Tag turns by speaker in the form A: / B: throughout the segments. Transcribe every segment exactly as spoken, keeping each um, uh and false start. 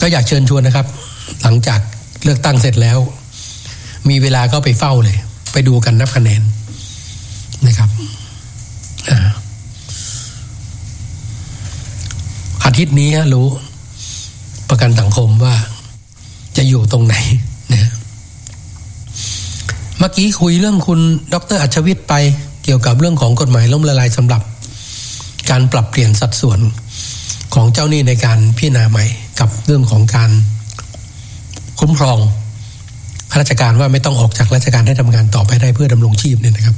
A: อยากเชิญชวนนะครับหลังจากเลือกตั้งเสร็จแล้วมีเวลาก็ไปเฝ้าเลยไปดูกันนับคะแนนนะครับอาทิตย์นี้รู้ประกันสังคมว่าจะอยู่ตรงไหนนะเมื่อกี้คุยเรื่องคุณดร.อัชวิทย์ไปเกี่ยวกับเรื่องของกฎหมายล้มละลายสำหรับการปรับเปลี่ยนสัดส่วนของเจ้าหนี้ในการพิจารณาใหม่กับเรื่องของการคุ้มครองข้าราชการว่าไม่ต้องออกจากราชการให้ทำงานต่อไปได้เพื่อดำรงชีพเนี่ยนะครับ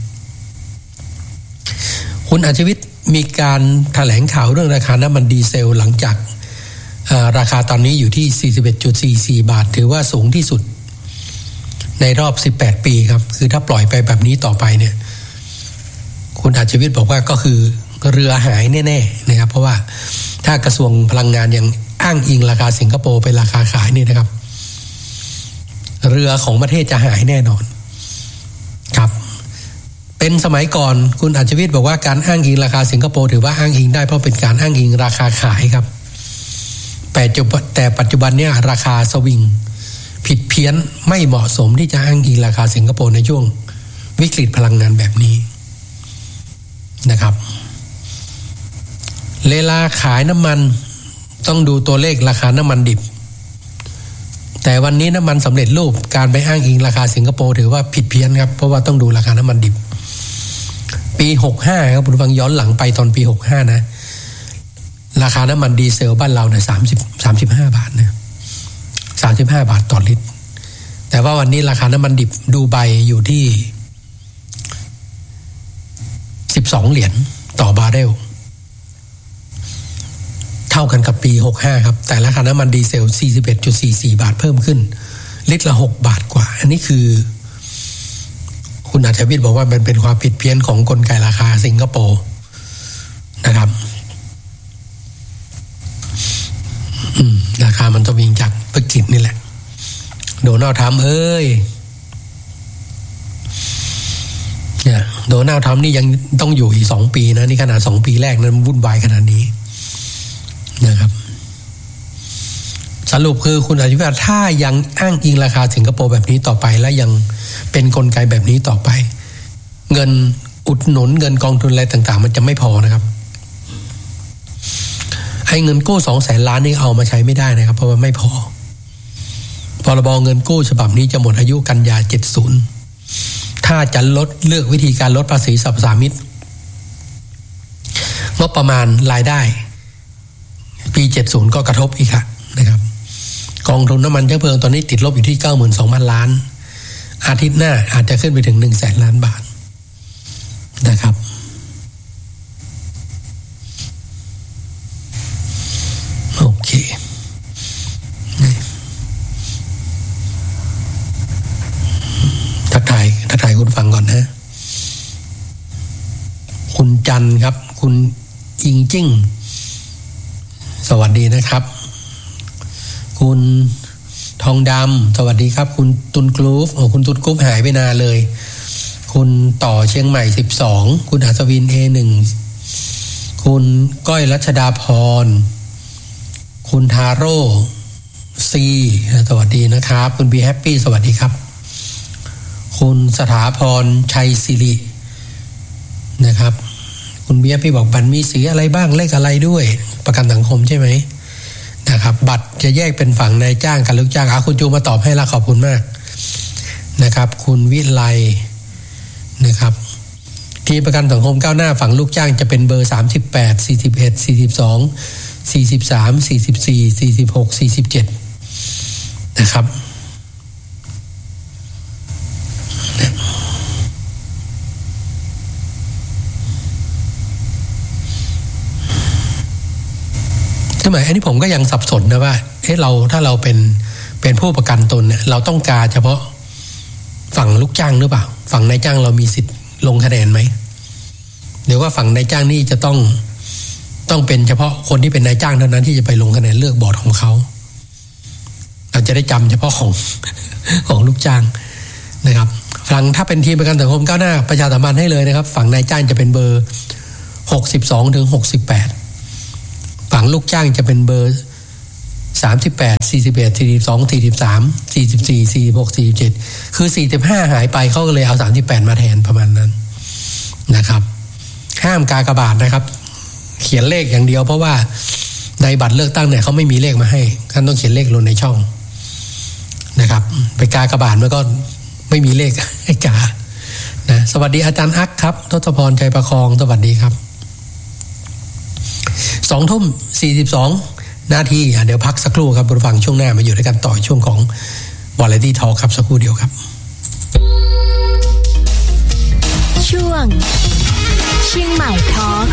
A: คุณอัชวิทย์มีการแถลงข่าวเรื่องราคาน้ำมันดีเซลหลังจากราคาตอนนี้อยู่ที่ สี่สิบเอ็ดจุดสี่สี่ บาทถือว่าสูงที่สุดในรอบสิบแปดปีครับคือถ้าปล่อยไปแบบนี้ต่อไปเนี่ยคุณอัชวิทย์บอกว่าก็คือเรือหายแน่ๆนะครับเพราะว่าถ้ากระทรวงพลังงานยังอ้างอิงราคาสิงคโปร์เป็นราคาขายนี่นะครับเรือของประเทศจะหายแน่นอนครับเป็นสมัยก่อนคุณอัชวิทย์บอกว่าการอ้างอิงราคาสิงคโปร์ถือว่าอ้างอิงได้เพราะเป็นการอ้างอิงราคาขายครับแต่แต่ปัจจุบันเนี่ยราคาสวิงผิดเพี้ยนไม่เหมาะสมที่จะอ้างอิงราคาสิงคโปร์ในช่วงวิกฤตพลังงานแบบนี้นะครับเวลาขายน้ำมันต้องดูตัวเลขราคาน้ำมันดิบแต่วันนี้น้ำมันสำเร็จรูปการไปอ้างอิงราคาสิงคโปร์ถือว่าผิดเพี้ยนครับเพราะว่าต้องดูราคาน้ำมันดิบปีหกสิบห้าครับคุณฟังย้อนหลังไปตอนปีหกสิบห้านะราคาน้ำมันดีเซลบ้านเราเนี่ยสามสิบ สามสิบห้าบาทนะสามสิบห้าบาทต่อลิตรแต่ว่าวันนี้ราคาน้ำมันดิบดูไบอยู่ที่สิบสองเหรียญต่อบาร์เรลเท่ากันกับปีหกสิบห้าครับแต่ราคาน้ำมันดีเซล สี่สิบเอ็ดจุดสี่สี่ บาทเพิ่มขึ้นลิตรละหกบาทกว่าอันนี้คือคุณอัชวิทย์บอกว่ามันเป็นความผิดเพี้ยนของกลไกราคาสิงคโปร์นะครับราคามันจะวิ่งจากวิกฤตนี่แหละโดนัลด์ทรัมป์เอ้ยเนี่ยโดนัลด์ทรัมป์นี่ยังต้องอยู่อีกสองปีนะนี่ขนาดสองปีแรกนั้นวุ่นวายขนาดนี้นะครับสรุปคือคุณอธิบายถ้ายังอ้างอิงราคาสิงคโปร์แบบนี้ต่อไปและยังเป็นกลไกแบบนี้ต่อไปเงินอุดหนุนเงินกองทุนอะไรต่างๆมันจะไม่พอนะครับให้เงินกู้สองแสนล้านนี่เอามาใช้ไม่ได้นะครับเพราะว่าไม่พอพรบเงินกู้ฉบับนี้จะหมดอายุกันยาเจ็ดสิบถ้าจะลดเลือกวิธีการลดภาษีสรรพสามิตงบประมาณรายได้ปีเจ็ดสิบก็กระทบอีกค่ะนะครับกองทุนน้ำมันเชื้อเพลิงตอนนี้ติดลบอยู่ที่ เก้าหมื่นสองพัน ล้านอาทิตย์หน้าอาจจะขึ้นไปถึง หนึ่งแสน ล้านบาทนะครับโอเคทักทายทักทายคุณฟังก่อนนะคุณจันครับคุณอิงจิ้งสวัสดีนะครับคุณทองดำสวัสดีครับคุณตุนกรุ๊ปโอ้คุณตุนกรุ๊ปหายไปนานเลยคุณต่อเชียงใหม่สิบสองคุณอัศวิน เอ หนึ่ง คุณก้อยรัชดาพรคุณทาโร่ซีสวัสดีนะครับคุณบีแฮปปี้สวัสดีครับคุณสถาพรชัยศิรินะครับคุณบีแฮปปี้บอกบัตรมีสีอะไรบ้างเลขอะไรด้วยประกันสังคมใช่ไหมนะครับบัตรจะแยกเป็นฝั่งนายจ้างกับลูกจ้างอาคุณจูมาตอบให้ละขอบคุณมากนะครับคุณวิไลนะครับทีมประกันสังคมก้าวหน้าฝั่งลูกจ้างจะเป็นเบอร์สามสิบแปด สี่สิบเอ็ด สี่สิบสอง สี่สิบสาม สี่สิบสี่ สี่สิบหก สี่สิบเจ็ดนะครับหมายอันนี้ผมก็ยังสับสนนะว่าเอ๊ะเราถ้าเราเป็นเป็นผู้ประกันตนเนี่ยเราต้องการเฉพาะฝั่งลูกจ้างหรือเปล่าฝั่งนายจ้างเรามีสิทธิ์ลงคะแนนไหมหรือว่าฝั่งนายจ้างนี่จะต้องต้องเป็นเฉพาะคนที่เป็นนายจ้างเท่านั้นที่จะไปลงคะแนนเลือกบอร์ดของเขาเราจะได้จำเฉพาะของของลูกจ้างนะครับฝั่งถ้าเป็นทีมประกันสังคมก้าวหน้าประชาสัมพันธ์ให้เลยนะครับฝั่งนายจ้างจะเป็นเบอร์หกสิบสองถึงหกสิบแปดฝั่งลูกจ้างจะเป็นเบอร์สามสิบแปด สี่สิบเอ็ด สี่สิบสอง สี่สิบสาม สี่สิบสี่ สี่สิบหก สี่สิบเจ็ดคือสี่สิบห้าหายไปเขาก็เลยเอาสามสิบแปดมาแทนประมาณนั้นนะครับห้ามกากบาทนะครับเขียนเลขอย่างเดียวเพราะว่าในบัตรเลือกตั้งเนี่ยเขาไม่มีเลขมาให้ท่านต้องเขียนเลขลงในช่องนะครับไปกากบาทมันก็ไม่มีเลขให้กานะสวัสดีอาจารย์อักครับทศพรใจประคองสวัสดีครับสองทุ่มสี่สิบสองนาทีเดี๋ยวพักสักครู่ครับผู้ฟังช่วงหน้ามาอยู่ด้วยกันต่อช่วงของ Variety Talk ครับสักครู่เดียวครับ
B: ช่วงเชียงใหม่ทอล์ค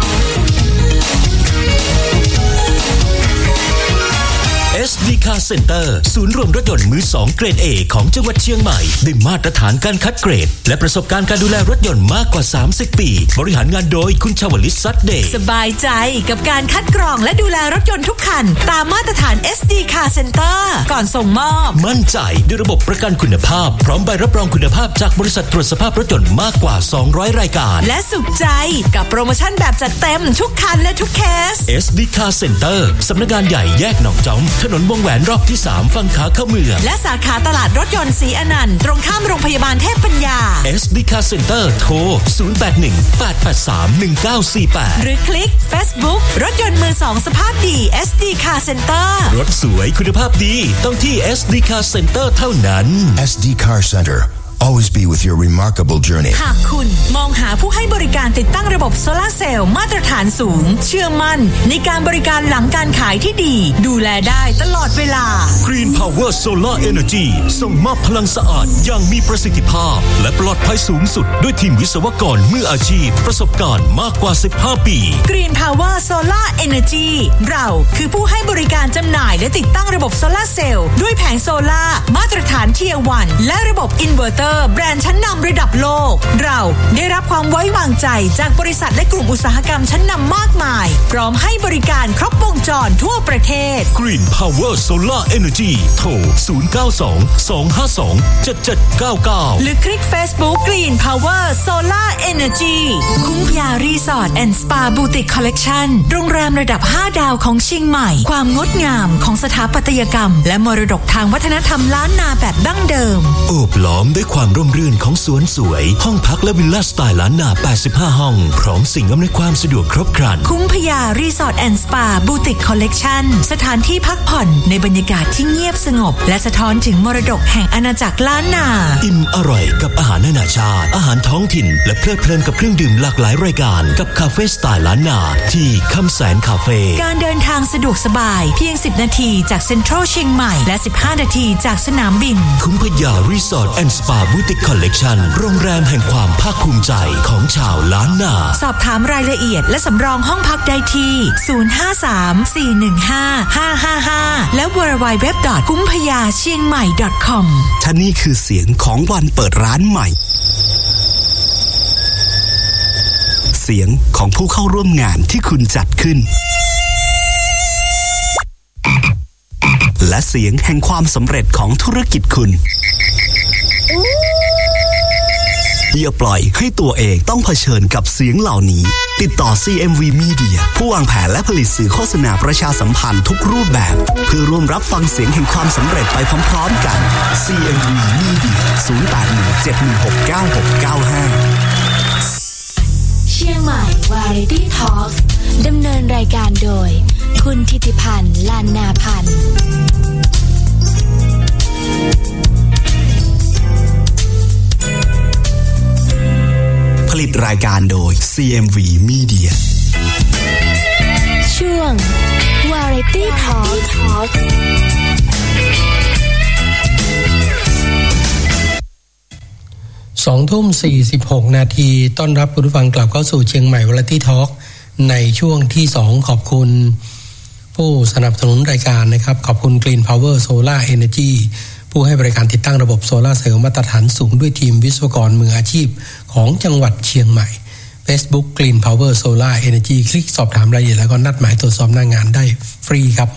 C: เอส ดี Car Center ศูนย์รวมรถยนต์มือสองเกรด A ของจังหวัดเชียงใหม่ด้วยมาตรฐานการคัดเกรดและประสบการณ์การดูแลรถยนต์มากกว่าสามสิบปีบริหารงานโดยคุณชวลิต ซัดเดย์
D: สบายใจกับการคัดกรองและดูแลรถยนต์ทุกคันตามมาตรฐาน เอส ดี Car Center ก่อนส่งมอบ
C: มั่นใจด้วยระบบประกันคุณภาพพร้อมใบรับรองคุณภาพจากบริษัทตรวจสภาพรถยนต์มากกว่าสองร้อยรายการ
D: และสุขใจกับโปรโมชั่นแบบจัดเต็มทุกคันและทุกเคส
C: เอส ดี Car Center สำนักงานใหญ่แยกหนองจอมถนนวงแหวนรอบที่สามฝั่งขาเข้าเมือง
D: และสาขาตลาดรถยนต์ศรีอนันต์ตรงข้ามโรงพยาบาลเทพปัญญา
C: เอส ดี Car Center โทรศูนย์ แปด หนึ่ง แปด แปด สาม หนึ่ง เก้า สี่ แปด
D: หรือคลิก Facebook รถยนต์มือสองสภาพดี เอส ดี Car Center
C: รถสวยคุณภาพดีต้องที่ เอส ดี Car Center เท่านั้น
E: เอส ดี Car Center Always be with your remarkable journey
D: หากคุณมองหาผู้ให้บริการติดตั้งระบบโซลาร์เซลล์มาตรฐานสูงเชื่อมั่นในการบริการหลังการขายที่ดีดูแลได้ตลอดเวลา
C: Green Power Solar Energy ส่งมอบพลังสะอาดอย่างมีประสิทธิภาพและปลอดภัยสูงสุดด้วยทีมวิศวกรมืออาชีพประสบการณ์มากกว่าสิบห้าปี
D: Green Power Solar Energy เราคือผู้ให้บริการจำหน่ายและติดตั้งระบบโซลาร์เซลล์ด้วยแผงโซลาร์มาตรฐาน Tier วัน และระบบอินเวอร์เตอร์แบรนด์ชั้นนำระดับโลกเราได้รับความไว้วางใจจากบริษัทและกลุ่มอุตสาหกรรมชั้นนำมากมายพร้อมให้บริการครบวงจรทั่วประเทศ
C: Green Power Solar Energy โทรศูนย์ เก้า สอง สอง ห้า สอง เจ็ด เจ็ด เก้า เก้า
D: หรือคลิก Facebook Green Power Solar Energy คุ้งพยารีสอร์ทแอนด์สปาบูติกคอลเลคชั่นโรงแรมระดับห้าดาวของเชียงใหม่ความงดงามของสถาปัตยกรรมและมรดกทางวัฒนธรรมล้านนาแบบดั้งเดิม
C: โอบล้อมด้วยความร่มรื่นของสวนสวยห้องพักและวิลล่าสไตล์ล้านนาแปดสิบห้าห้องพร้อมสิ่งอำนวยความสะดวกครบครัน
D: คุ้งพยารีสอร์ทแอนด์สปาบูติกคอลเลคชั่นสถานที่พักผ่อนในบรรยากาศที่เงียบสงบและสะท้อนถึงมรดกแห่งอาณาจักรล้านนา
C: อิ่มอร่อยกับอาหารนานาชาติอาหารท้องถิ่นและเพลิดเพลินกับเครื่องดื่มหลากหลายรายการกับคาเฟ่สไตล์ล้านนาที่คำแสนคาเฟ่
D: การเดินทางสะดวกสบายเพียงสิบนาทีจากเซ็นทรัลเชียงใหม่และสิบห้านาทีจากสนามบิน
C: คุ้งพยารีสอร์ทแอนด์สปาบูติกคอลเลคชั่นโรงแรมแห่งความภาคภูมิใจของชาวล้านนา
D: สอบถามรายละเอียดและสำรองห้องพักได้ที่ศูนย์ ห้า สาม สี่ หนึ่ง ห้า ห้า ห้า ห้าและ ดับเบิลยู ดับเบิลยู ดับเบิลยู ดอท กุมภยาเชียงใหม่ ดอท คอม
F: ท่านี่คือเสียงของวันเปิดร้านใหม่เสียงของผู้เข้าร่วมงานที่คุณจัดขึ้นและเสียงแห่งความสำเร็จของธุรกิจคุณอย่าปล่อยให้ตัวเองต้องเผชิญกับเสียงเหล่านี้ติดต่อ ซี เอ็ม วี Media ผู้วางแผนและผลิตสื่อโฆษณาประชาสัมพันธ์ทุกรูปแบบเพื่อร่วมรับฟังเสียงแห่งความสำเร็จไปพร้อมๆกัน ซี เอ็ม วี Media ศูนย์ แปด หนึ่ง เจ็ด หนึ่ง หก เก้า หก เก้า ห้า
B: เชียงใหม่ Variety Talk ดำเนินรายการโดยคุณธิติพันธ์ ลานนาพันธ์
F: ผลิตรายการโดย ซี เอ็ม วี Media
B: ช่วง Variety Talk
A: สองทุ่มสี่สิบหกนาทีต้อนรับคุณผู้ฟังกลับเข้าสู่เชียงใหม่ Variety Talk ในช่วงที่สองขอบคุณผู้สนับสนุนรายการนะครับขอบคุณ Green Power Solar Energy ผู้ให้บริการติดตั้งระบบโซลาร์เซลล์มาตรฐานสูงด้วยทีมวิศวกรมืออาชีพของจังหวัดเชียงใหม่ Facebook Green Power Solar Energy คลิกสอบถามรายละเอียดแล้วก็นัดหมายตรวจสอบหน้างานได้ฟรีครับ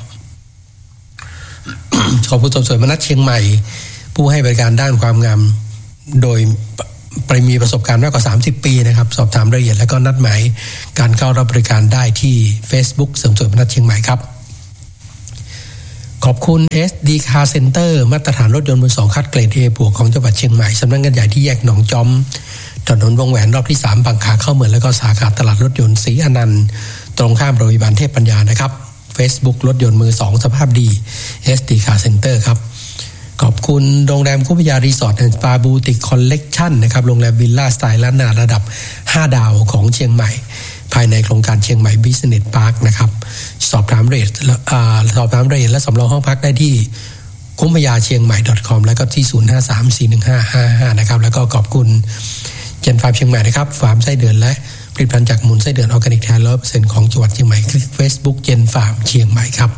A: ขอบคุณสวยๆมนัสเชียงใหม่ผู้ให้บริการด้านความงามโดยไปมีประสบการณ์มากกว่าสามสิบปีนะครับสอบถามรายละเอียดแล้วก็นัดหมายการเข้ารับบริการได้ที่ Facebook เสริมสวยมนัสเชียงใหม่ครับขอบคุณ เอส ดี Car Center มาตรฐานรถยนต์มือสองคัดเกรด A บวกของจังหวัดเชียงใหม่สำนักงานใหญ่ที่แยกหนองจอมถนนวงแหวนรอบที่สามฝั่งขาเข้าเมืองแล้วก็สาขาตลาดรถยนต์ศรีอนันต์ตรงข้ามโรงพยาบาลเทพปัญญานะครับ Facebook รถยนต์มือสองสภาพดี เอส ดี Car Center ครับขอบคุณโรงแรมคุ้มพยารีสอร์ทแอนด์สปาบูติกคอลเลกชันนะครับโรงแรมวิลล่าสไตล์ล้านนาระดับห้าดาวของเชียงใหม่ภายในโครงการเชียงใหม่บิสเนสพาร์คนะครับสอบถามเรทอ่าสอบถามเรทและสำรองห้องพักได้ที่คุ้มพยาเชียงใหม่ .com แล้วก็ที่ศูนย์ ห้า สาม สี่ หนึ่ง ห้า ห้า ห้านะครับแล้วก็ขอบคุณเจนฟาร์มเชียงใหม่นะครับฟาร์มไส้เดือนและผลิตภัณฑ์จากมูลไส้เดือนออร์แกนิกแท้ ร้อยเปอร์เซ็นต์ ของจังหวัดเชียงใหม่คลิก Facebook เจนฟาร์มเชียงใหม่ครับ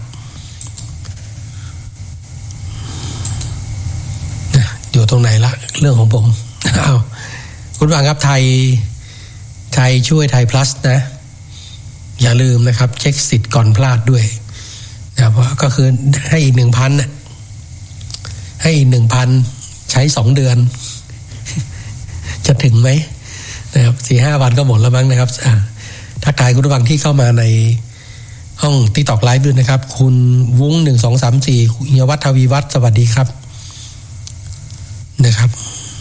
A: อยู่ตรงไหนละเรื่องของผมอ้าวคุณฟังครับไทยไทยช่วยไทย plus นะอย่าลืมนะครับเช็คสิทธิ์ก่อนพลาดด้วยนะเพราะก็คือให้อีก หนึ่งพัน น่ะให้อีก หนึ่งพัน ใช้สองเดือนจะถึงไหมนะครับ สี่ห้า วันก็หมดแล้วมั้งนะครับทักทายคุณผู้ฟังที่เข้ามาในห้อง TikTok Live ด้วยนะครับคุณวุ้งหนึ่ง สอง สาม สี่เฮียวัฒน์ทวีวัฒน์สวัสดีครับนะครับ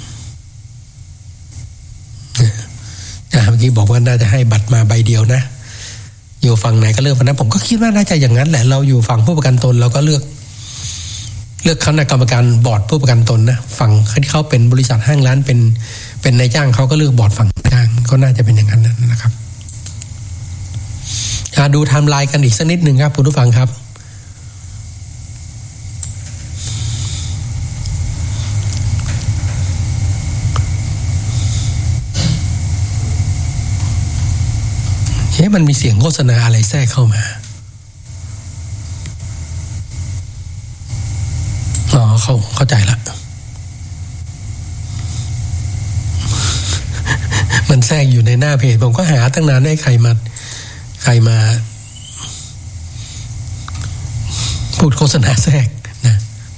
A: เมื่อกี้บอกว่าน่าจะให้บัตรมาใบเดียวนะอยู่ฝั่งไหนก็เลือกฝั่งนั้นผมก็คิดว่าน่าจะอย่างนั้นแหละเราอยู่ฝั่งผู้ประกันตนเราก็เลือกเลือกคณะกรรมการบอร์ดผู้ประกันตนนะฝั่งที่เขาเป็นบริษัทห้างร้านเป็นเป็นนายจ้างเขาก็เลือกบอร์ดฝั่งจ้างก็น่าจะเป็นอย่างนั้นนะครับดูไทม์ไลน์กันอีกสักนิดหนึ่งครับคุณผู้ฟังครับเฮ้ยมันมีเสียงโฆษณาอะไรแทรกเข้ามาอ๋อเข้าเข้าใจละมันแทรกอยู่ในหน้าเพจผมก็หาตั้งนานให้ใครมาใครมาพูดโฆษณาแทรกนะ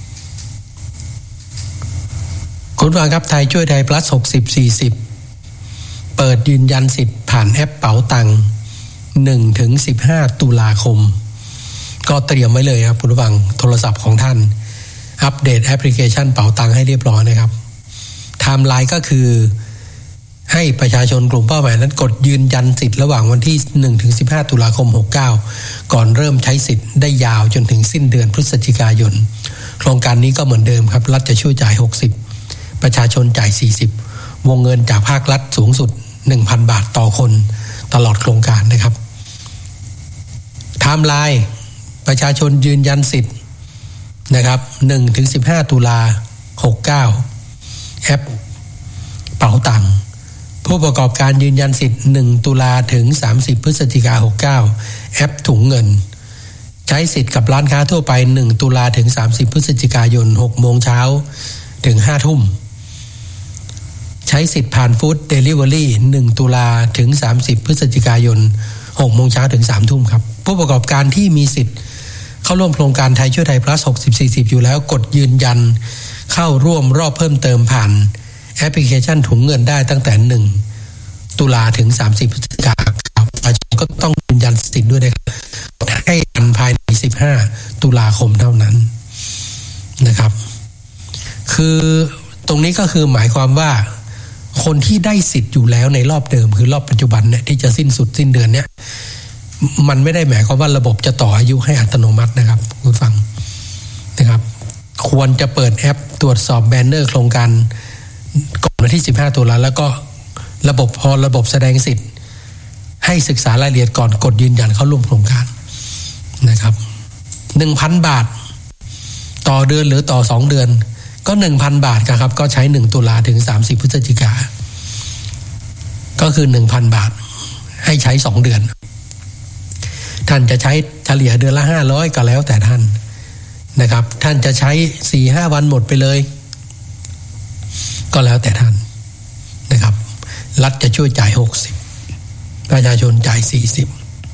A: คุณฟังครับไทยช่วยไทย plus หกสิบ สี่สิบเปิดยืนยันสิทธิ์ผ่านแอปเป๋าตังค์หนึ่งถึงสิบห้าตุลาคมก็เตรียมไว้เลยครับคุณผู้ฟังโทรศัพท์ของท่านอัปเดตแอปพลิเคชันเป๋าตังค์ให้เรียบร้อยนะครับไทม์ไลน์ก็คือให้ประชาชนกลุ่มเป้าหมายนั้นกดยืนยันสิทธิ์ระหว่างวันที่หนึ่งถึงสิบห้าตุลาคมหกสิบเก้าก่อนเริ่มใช้สิทธิ์ได้ยาวจนถึงสิ้นเดือนพฤศจิกายนโครงการนี้ก็เหมือนเดิมครับรัฐจะช่วยจ่ายหกสิบประชาชนจ่ายสี่สิบวงเงินจากภาครัฐสูงสุด หนึ่งพัน บาทต่อคนตลอดโครงการนะครับไทม์ไลน์ประชาชนยืนยันสิทธิ์นะครับหนึ่งถึงสิบห้าตุลาหกสิบเก้าแอปเป๋าตังค์ผู้ประกอบการยืนยันสิทธิ์หนึ่งตุลาถึงสามสิบพฤศจิกายนหกสิบเก้าแอปถุงเงินใช้สิทธิ์กับร้านค้าทั่วไปหนึ่งตุลาถึงสามสิบพฤศจิกายนหกโมงเช้าถึงห้าทุ่มใช้สิทธิ์ผ่านฟู้ดเดลิเวอรี่หนึ่งตุลาถึงสามสิบพฤศจิกายนหกโมงเช้าถึงสามทุ่มครับผู้ประกอบการที่มีสิทธิ์เข้าร่วมโครงการไทยช่วยไทย plus หกสิบ สี่สิบอยู่แล้วกดยืนยันเข้าร่วมรอบเพิ่มเติมผ่านแอปพลิเคชันถุงเงินได้ตั้งแต่หนึ่งตุลาถึงสามสิบพฤศจิกายนครับประชาชนก็ต้องยืนยันสิทธิ์ด้วยนะครับให้ทันภายในสิบห้าตุลาคมเท่านั้นนะครับคือตรงนี้ก็คือหมายความว่าคนที่ได้สิทธิ์อยู่แล้วในรอบเดิมคือรอบปัจจุบันเนี่ยที่จะสิ้นสุดสิ้นเดือนเนี่ยมันไม่ได้หมายความว่าระบบจะต่ออายุให้อัตโนมัตินะครับคุณฟังนะครับควรจะเปิดแอปตรวจสอบแบนเนอร์โครงการก่อนวันที่สิบห้าตุลาแล้วก็ระบบพอระบบแสดงสิทธิ์ให้ศึกษารายละเอียดก่อนกดยืนยันเข้าร่วมโครงการนะครับ หนึ่งพัน บาทต่อเดือนหรือต่อสองเดือนก็ หนึ่งพัน บาทครับก็ใช้หนึ่งตุลาถึงสามสิบพฤศจิกายนก็คือ หนึ่งพัน บาทให้ใช้สองเดือนท่านจะใช้เฉลี่ยเดือนละห้าร้อยก็แล้วแต่ท่านนะครับท่านจะใช้ สี่ห้า วันหมดไปเลยก็แล้วแต่ท่านนะครับรัฐจะช่วยจ่ายหกสิบประชาชนจ่ายสี่สิบ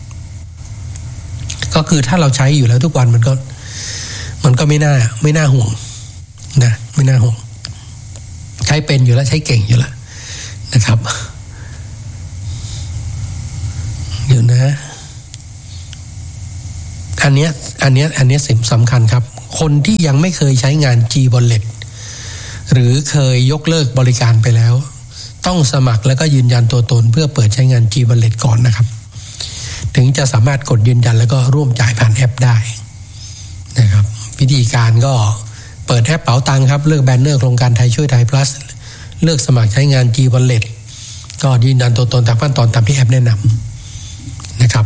A: ก็คือถ้าเราใช้อยู่แล้วทุกวันมันก็มันก็ไม่น่าไม่น่าห่วงนะไม่น่าห่วงใช้เป็นอยู่แล้วใช้เก่งอยู่แล้วนะครับเดี๋ยวนะอันเนี้ยอันเนี้ยอันเนี้ยสำคัญครับคนที่ยังไม่เคยใช้งาน G Wallet หรือเคยยกเลิกบริการไปแล้วต้องสมัครแล้วก็ยืนยันตัวตนเพื่อเปิดใช้งาน G Wallet ก่อนนะครับถึงจะสามารถกดยืนยันแล้วก็ร่วมจ่ายผ่านแอปได้นะครับวิธีการก็เปิดแอปเป๋าตังค์ครับเลือกแบนเนอร์โครงการไทยช่วยไทย plus เลือกสมัครใช้งาน G Wallet ก็ยืนยันตัวตนตามขั้นตอนตามที่แอปแนะนำนะครับ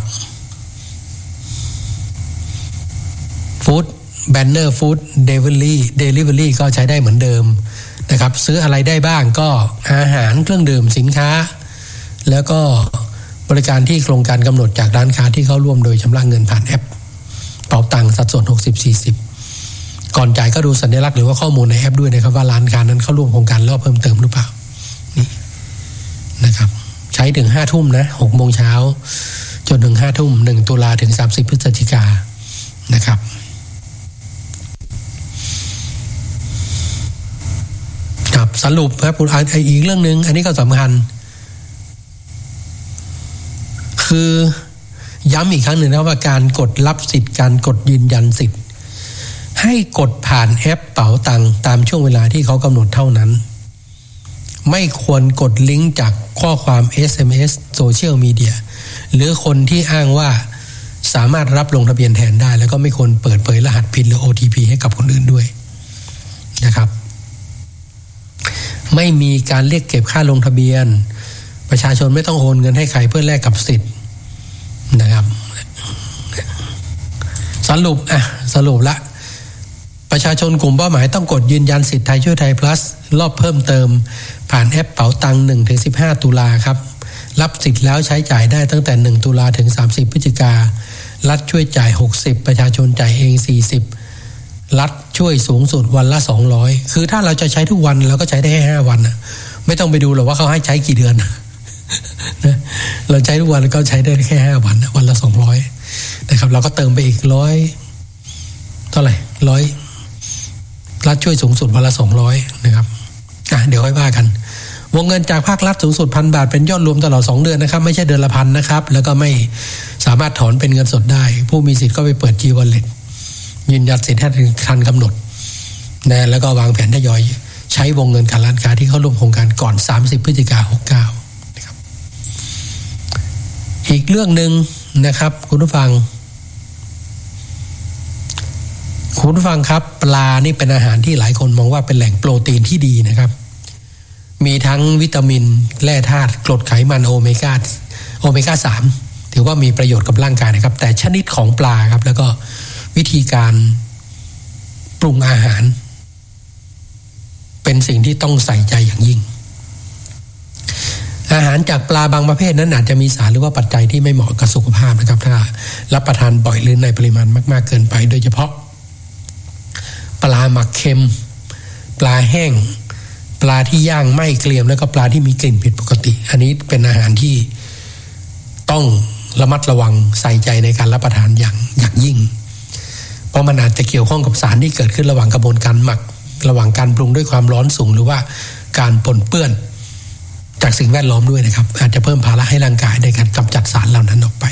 A: ฟู้ดแบนเนอร์ฟู้ดเดลิเวอรี่เดลิเวอรี่ก็ใช้ได้เหมือนเดิมนะครับซื้ออะไรได้บ้างก็อาหารเครื่องดื่มสินค้าแล้วก็บริการที่โครงการกำหนดจากร้านค้าที่เข้าร่วมโดยชำระเงินผ่านแอปเป๋าตังค์สัดส่วน หกสิบ สี่สิบ ก่อนจ่ายก็ดูสัญลักษณ์หรือว่าข้อมูลในแอปด้วยนะครับว่าร้านค้านั้นเข้าร่วมโครงการแล้วเพิ่มเติมหรือเปล่านี่นะครับใช้ถึงห้าทุ่มนะหกโมงเช้าจนถึงห้าทุ่มหนึ่งตุลาถึงสามสิบพฤศจิกายนนะครับครับสรุปครับอีกเรื่องนึงอันนี้ก็สำคัญคือย้ำอีกครั้งหนึ่งนะว่าการกดรับสิทธิ์การกดยืนยันสิทธิ์ให้กดผ่านแอปเป๋าตังค์ตามช่วงเวลาที่เขากำหนดเท่านั้นไม่ควรกดลิงก์จากข้อความ เอส เอ็ม เอส โซเชียลมีเดียหรือคนที่อ้างว่าสามารถรับลงทะเบียนแทนได้แล้วก็ไม่ควรเปิดเผยรหัส พิน หรือ โอ ที พี ให้กับคนอื่นด้วยนะครับไม่มีการเรียกเก็บค่าลงทะเบียนประชาชนไม่ต้องโอนเงินให้ใครเพื่อแลกกับสิทธิ์นะครับสรุปอ่ะสรุปละประชาชนกลุ่มเป้าหมายต้องกดยืนยันสิทธิ์ไทยช่วยไทย plus รอบเพิ่มเติมผ่านแอปเป๋าตังค์ หนึ่งถึงสิบห้า ตุลาครับรับสิทธิ์แล้วใช้จ่ายได้ตั้งแต่หนึ่งตุลาถึงสามสิบพฤศจิการัฐช่วยจ่ายหกสิบประชาชนจ่ายเองสี่สิบรัฐช่วยสูงสุดวันละสองร้อยคือถ้าเราจะใช้ทุกวันเราก็ใช้ได้แค่ห้าวันนะไม่ต้องไปดูหรอกว่าเขาให้ใช้กี่เดือนนะเราใช้ทุกวันแล้วก็ใช้ได้แค่ห้าวันวันละสองร้อยนะครับเราก็เติมไปอีกร้อยเท่าไหร่ร้อยรัฐช่วยสูงสุดวันละสองร้อยนะครับอ่ะเดี๋ยวค่อยว่ากันวงเงินจากภาครัฐสูงสุด หนึ่งพัน บาทเป็นยอดรวมตลอดสองเดือนนะครับไม่ใช่เดือนละพันนะครับแล้วก็ไม่สามารถถอนเป็นเงินสดได้ผู้มีสิทธิ์ก็ไปเปิด G Wallet ยืนยันสิทธิ์ให้ทันกำหนดนะแล้วก็วางแผนทยอยใช้วงเงินการร้านค้าที่เข้าร่วมโครงการก่อนสามสิบพฤศจิกายนหกสิบเก้านะครับอีกเรื่องนึงนะครับคุณผู้ฟังคุณผู้ฟังครับปลานี่เป็นอาหารที่หลายคนมองว่าเป็นแหล่งโปรตีนที่ดีนะครับมีทั้งวิตามินแร่ธาตุกรดไขมันโอเมก้าโอเมก้าสามถือว่ามีประโยชน์กับร่างกายนะครับแต่ชนิดของปลาครับแล้วก็วิธีการปรุงอาหารเป็นสิ่งที่ต้องใส่ใจอย่างยิ่งอาหารจากปลาบางประเภทนั้นอาจจะมีสารหรือว่าปัจจัยที่ไม่เหมาะกับสุขภาพนะครับถ้ารับประทานบ่อยหรือในปริมาณมากๆเกินไปโดยเฉพาะปลาหมักเค็มปลาแห้งปลาที่ย่างไม่เกรียมแล้วก็ปลาที่มีกลิ่นผิดปกติอันนี้เป็นอาหารที่ต้องระมัดระวังใส่ใจในการรับประทานอย่างอย่างยิ่งเพราะมันอาจจะเกี่ยวข้องกับสารที่เกิดขึ้นระหว่างกระบวนการหมักระหว่างการปรุงด้วยความร้อนสูงหรือว่าการปนเปื้อนจากสิ่งแวดล้อมด้วยนะครับอาจจะเพิ่มภาระให้ร่างกายในการกำจัดสารเหล่านั้นออกไป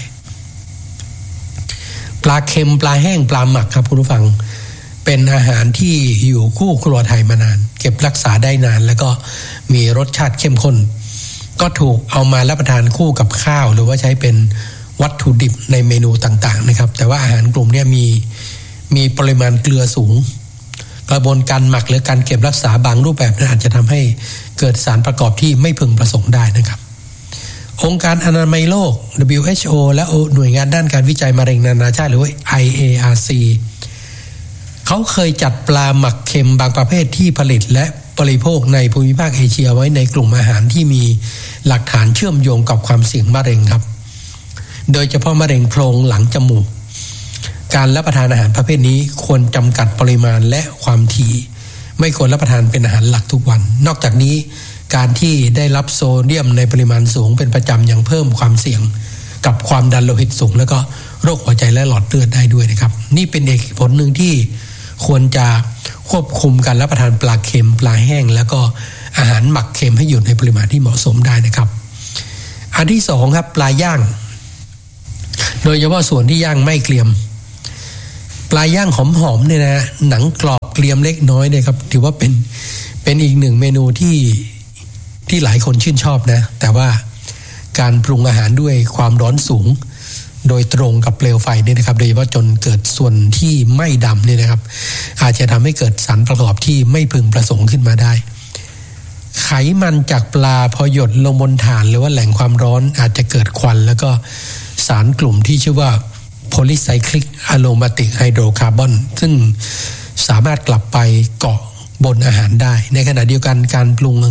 A: ปลาเค็มปลาแห้งปลาหมักครับคุณผู้ฟังเป็นอาหารที่อยู่คู่ครัวไทยมานานเก็บรักษาได้นานแล้วก็มีรสชาติเข้มข้นก็ถูกเอามารับประทานคู่กับข้าวหรือว่าใช้เป็นวัตถุดิบในเมนูต่างๆนะครับแต่ว่าอาหารกลุ่มนี้มีมีปริมาณเกลือสูงกระบวนการหมักหรือการเก็บรักษาบางรูปแบบนั้นอาจจะทำให้เกิดสารประกอบที่ไม่พึงประสงค์ได้นะครับองค์การอนามัยโลก ดับเบิลยู เอช โอ และหน่วยงานด้านการวิจัยมะเร็งนานาชาติหรือว่า ไอ เอ อาร์ ซี เขาเคยจัดปลาหมักเค็มบางประเภทที่ผลิตและบริโภคในภูมิภาคเอเชียไว้ในกลุ่มอาหารที่มีหลักฐานเชื่อมโยงกับความเสี่ยงมะเร็งครับโดยเฉพาะมะเร็งโพรงหลังจมูกการรับประทานอาหารประเภทนี้ควรจำกัดปริมาณและความถี่ไม่ควรรับประทานเป็นอาหารหลักทุกวันนอกจากนี้การที่ได้รับโซเดียมในปริมาณสูงเป็นประจำยังเพิ่มความเสี่ยงกับความดันโลหิตสูงแล้วก็โรคหัวใจและหลอดเลือดได้ด้วยนะครับนี่เป็นเหตุผลหนึ่งที่ควรจะควบคุมการรับประทานปลาเค็มปลาแห้งแล้วก็อาหารหมักเค็มให้อยู่ในปริมาณที่เหมาะสมได้นะครับอันที่สองครับปลาย่างโดยเฉพาะส่วนที่ย่างไม่เกรียมปลาย่างหอมๆเนี่ยนะหนังกรอบเกรียมเล็กน้อยเนี่ยครับถือว่าเป็นเป็นอีกหนึ่งเมนูที่ที่หลายคนชื่นชอบนะแต่ว่าการปรุงอาหารด้วยความร้อนสูงโดยตรงกับเปลวไฟนี่นะครับโดยเฉพาะจนเกิดส่วนที่ไหม้ดำเนี่ยนะครับอาจจะทำให้เกิดสารประกอบที่ไม่พึงประสงค์ขึ้นมาได้ไขมันจากปลาพอหยดลงบนถ่านหรือว่าแหล่งความร้อนอาจจะเกิดควันแล้วก็สารกลุ่มที่ชื่อว่า polycyclic aromatic hydrocarbon ซึ่งสามารถกลับไปเกาะบนอาหารได้ในขณะเดียวกันการปรุง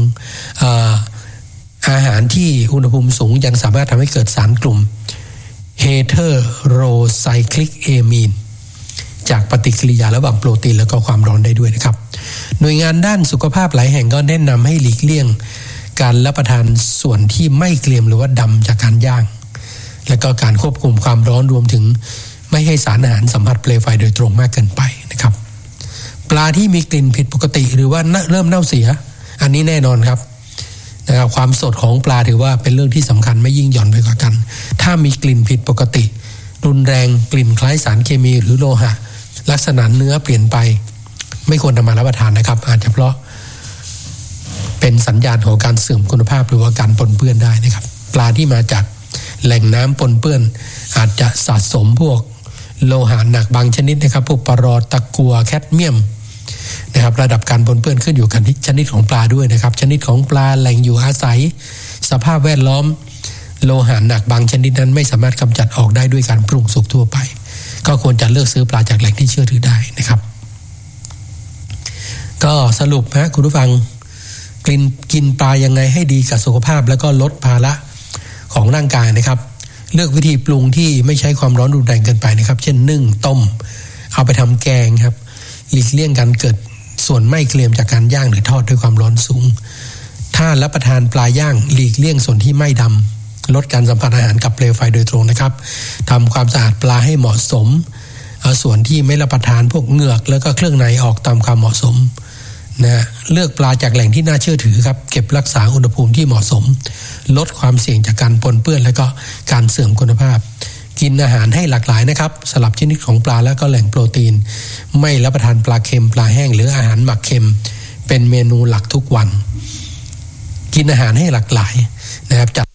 A: อาหารที่อุณหภูมิสูงยังสามารถทำให้เกิดสารกลุ่ม heterocyclic amine จากปฏิกิริยาระหว่างโปรตีนแล้วก็ความร้อนได้ด้วยนะครับหน่วยงานด้านสุขภาพหลายแห่งก็แนะนำให้หลีกเลี่ยงการรับประทานส่วนที่ไม่เกรียมหรือว่าดำจากการย่างและก็การควบคุมความร้อนรวมถึงไม่ให้สารอาหารสัมผัสเปลวไฟโดยตรงมากเกินไปนะครับปลาที่มีกลิ่นผิดปกติหรือว่าเริ่มเน่าเสียอันนี้แน่นอนครับนะครับความสดของปลาถือว่าเป็นเรื่องที่สำคัญไม่ยิ่งหย่อนไปกว่ากันถ้ามีกลิ่นผิดปกติรุนแรงกลิ่นคล้ายสารเคมีหรือโลหะลักษณะเนื้อเปลี่ยนไปไม่ควรนำมารับประทานนะครับอาจจะเพราะเป็นสัญญาณของการเสื่อมคุณภาพหรือว่าการปนเปื้อนได้นะครับปลาที่มาจากแหล่งน้ำปนเปื้อนอาจจะสะสมพวกโลหะหนักบางชนิดนะครับพวกปรอตะกัวแคดเมียมนะครับระดับการปนเปื้อนขึ้นอยู่กับชนิดของปลาด้วยนะครับชนิดของปลาแหล่งอยู่อาศัยสภาพแวดล้อมโลหะหนักบางชนิดนั้นไม่สามารถกำจัดออกได้ด้วยการปรุงสุกทั่วไปก็ควรจะเลือกซื้อปลาจากแหล่งที่เชื่อถือได้นะครับก็สรุปนะคุณผู้ฟังกินกินปลายังไงให้ดีกับสุขภาพแล้วก็ลดภาระของร่างกายนะครับเลือกวิธีปรุงที่ไม่ใช้ความร้อนรุนแรงเกินไปนะครับเช่นนึ่งต้มเอาไปทำแกงครับหลีกเลี่ยงการเกิดส่วนไม่เกรียมจากการย่างหรือทอดด้วยความร้อนสูงถ้ารับประทานปลาย่างหลีกเลี่ยงส่วนที่ไม่ดำลดการสัมผัสอาหารกับเปลวไฟโดยตรงนะครับทำความสะอาดปลาให้เหมาะสมเอาส่วนที่ไม่รับประทานพวกเหงือกแล้วก็เครื่องในออกตามความเหมาะสมนะเลือกปลาจากแหล่งที่น่าเชื่อถือครับเก็บรักษาอุณหภูมิที่เหมาะสมลดความเสี่ยงจากการปนเปื้อนและก็การเสื่อมคุณภาพกินอาหารให้หลากหลายนะครับสลับชนิดของปลาแล้วก็แหล่งโปรตีนไม่รับประทานปลาเค็มปลาแห้งหรืออาหารหมักเค็มเป็นเมนูหลักทุกวันกินอาหารให้หลากหลายนะครับจัด